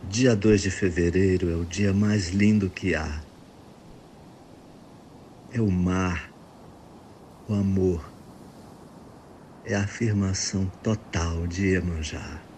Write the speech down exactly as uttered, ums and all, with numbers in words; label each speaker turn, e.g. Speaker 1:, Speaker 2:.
Speaker 1: Dia dois de fevereiro é o dia mais lindo que há. É o mar, o amor, é a afirmação total de Iemanjá.